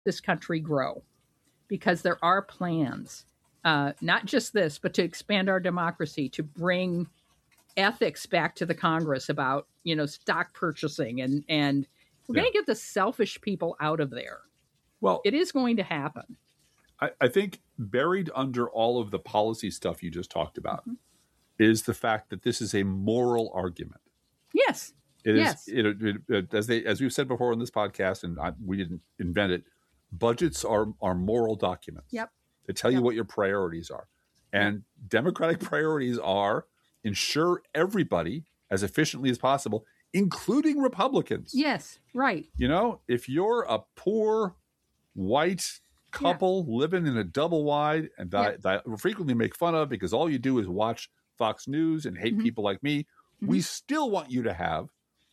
this country grow, because there are plans, not just this, but to expand our democracy, to bring ethics back to the Congress about, stock purchasing, and we're going to get the selfish people out of there. Well, it is going to happen. I think buried under all of the policy stuff you just talked about is the fact that this is a moral argument. Yes. It yes. is, as we've said before on this podcast, and we didn't invent it, budgets are moral documents. Yep. They tell you what your priorities are. And Democratic priorities are ensure everybody as efficiently as possible, including Republicans. Yes, right. If you're a poor white couple living in a double wide and that frequently make fun of because all you do is watch Fox News and hate people like me, we still want you to have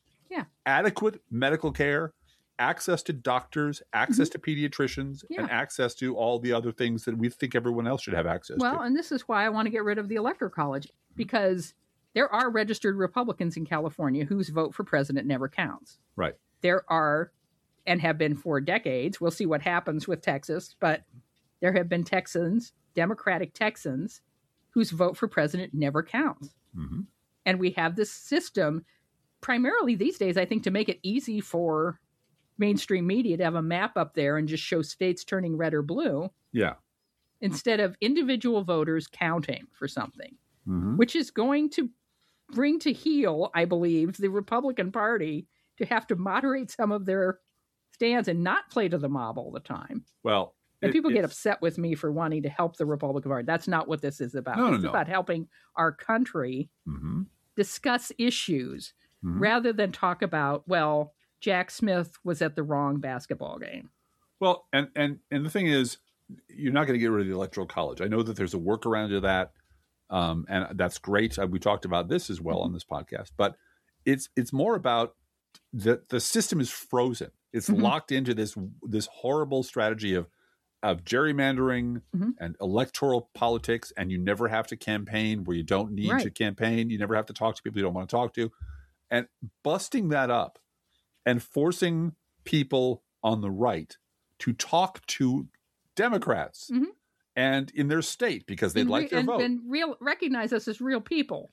adequate medical care, access to doctors, access to pediatricians, and access to all the other things that we think everyone else should have access to. Well, and this is why I want to get rid of the Electoral College, because there are registered Republicans in California whose vote for president never counts. Right. There are, and have been for decades, we'll see what happens with Texas, but there have been Texans, Democratic Texans, whose vote for president never counts. Mm-hmm. And we have this system, primarily these days, I think, to make it easy for mainstream media to have a map up there and just show states turning red or blue. Yeah. Instead of individual voters counting for something, which is going to bring to heel, I believe, the Republican Party to have to moderate some of their stands and not play to the mob all the time. Well, and people get upset with me for wanting to help the Republican Party. That's not what this is about. It's about helping our country discuss issues rather than talk about, well, Jack Smith was at the wrong basketball game. Well, and the thing is, you're not going to get rid of the Electoral College. I know that there's a workaround to that, and that's great. We talked about this as well on this podcast, but it's more about the system is frozen. It's locked into this horrible strategy of gerrymandering and electoral politics, and you never have to campaign where you don't need to campaign. You never have to talk to people you don't want to talk to, and busting that up and forcing people on the right to talk to Democrats and in their state because they'd like their vote and recognize us as real people,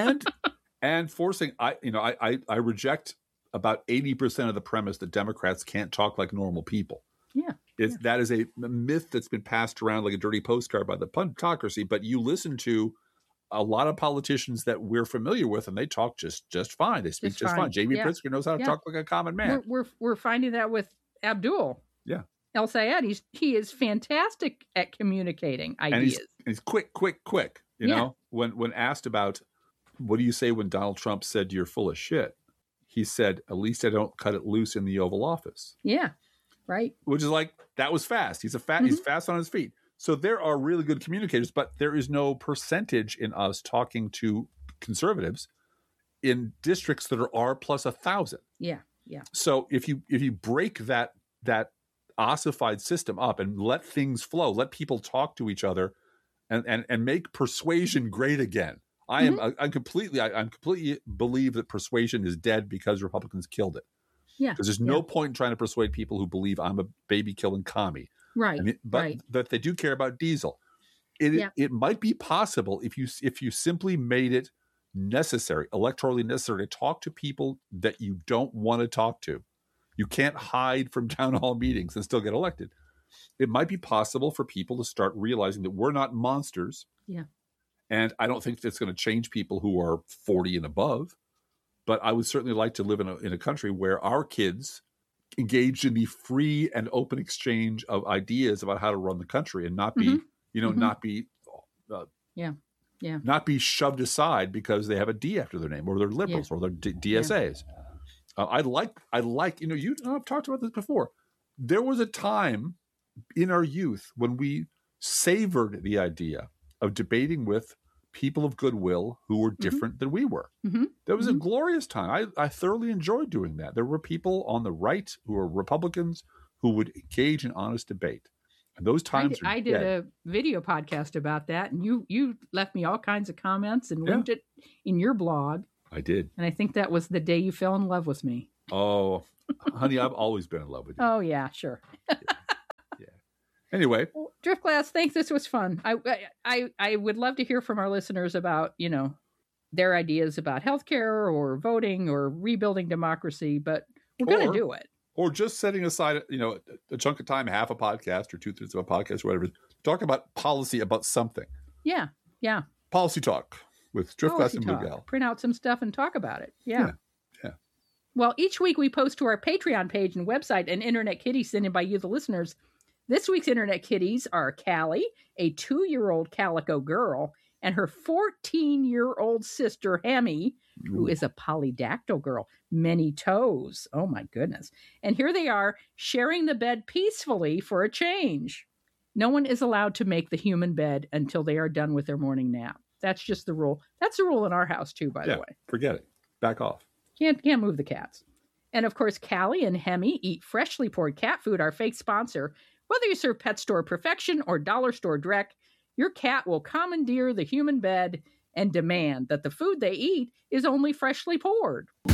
and forcing. I reject about 80% of the premise that Democrats can't talk like normal people. That is a myth that's been passed around like a dirty postcard by the plutocracy. But you listen to a lot of politicians that we're familiar with, and they talk just fine. They speak just fine. Jamie Pritzker knows how to talk like a common man. We're finding that with Abdul. Yeah. El Sayed, he is fantastic at communicating ideas. And he's quick. You know, when asked about what do you say when Donald Trump said you're full of shit, he said, at least I don't cut it loose in the Oval Office. Yeah, right. Which is like, that was fast. He's he's fast on his feet. So there are really good communicators, but there is no percentage in us talking to conservatives in districts that are R plus 1,000. Yeah. So if you break that ossified system up and let things flow, let people talk to each other, and make persuasion great again. I completely believe that persuasion is dead because Republicans killed it. Yeah, because there's no point in trying to persuade people who believe I'm a baby killing commie. Right. But that they do care about diesel. It might be possible if you simply made it necessary, electorally necessary, to talk to people that you don't want to talk to. You can't hide from town hall meetings and still get elected. It might be possible for people to start realizing that we're not monsters. Yeah. And I don't think that's going to change people who are 40 and above. But I would certainly like to live in a country where our kids engaged in the free and open exchange of ideas about how to run the country and not be, not be shoved aside because they have a D after their name or they're liberals or they're DSAs. I like, I've talked about this before. There was a time in our youth when we savored the idea of debating with people of goodwill who were different than we were. There was a glorious time. I thoroughly enjoyed doing that. There were people on the right who were Republicans who would engage in honest debate. And those times I did a video podcast about that, and you left me all kinds of comments and linked it in your blog. I did. And I think that was the day you fell in love with me. Oh, honey, I've always been in love with you. Oh, yeah, sure. Anyway, Well, Driftglass, thanks. This was fun. I would love to hear from our listeners about, their ideas about healthcare or voting or rebuilding democracy, but we're going to do it. Or just setting aside, a chunk of time, half a podcast or 2/3 of a podcast or whatever, talk about policy about something. Yeah. Policy talk with Driftglass and Blue Gal. Print out some stuff and talk about it. Yeah. Yeah. Well, each week we post to our Patreon page and website an Internet Kitty sent in by you, the listeners. This week's Internet Kitties are Callie, a 2-year-old calico girl, and her 14-year-old sister, Hemi, who is a polydactyl girl. Many toes. Oh, my goodness. And here they are, sharing the bed peacefully for a change. No one is allowed to make the human bed until they are done with their morning nap. That's just the rule. That's the rule in our house, too, by the way. Forget it. Back off. Can't move the cats. And, of course, Callie and Hemi eat freshly poured cat food, our fake sponsor. Whether you serve Pet Store Perfection or Dollar Store Drek, your cat will commandeer the human bed and demand that the food they eat is only freshly poured.